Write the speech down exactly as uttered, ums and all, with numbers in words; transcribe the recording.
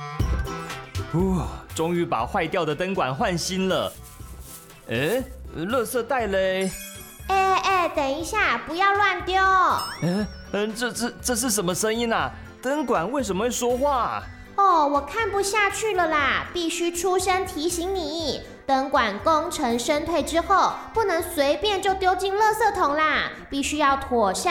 呼，终于把坏掉的灯管换新了。哎，垃圾袋嘞？ 哎哎，等一下，不要乱丢。 嗯嗯，这这这是什么声音啊？灯管为什么会说话？ 哦，我看不下去了啦，必须出声提醒你，灯管功成身退之后，不能随便就丢进垃圾桶啦，必须要妥善